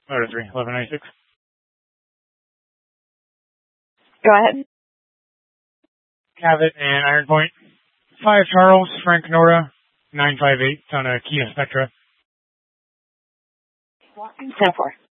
Motor 3, 1196. Go ahead. Cabot and Iron Point. 5 Charles, Frank Nora, 958. It's on a Kia Spectra. 10-4.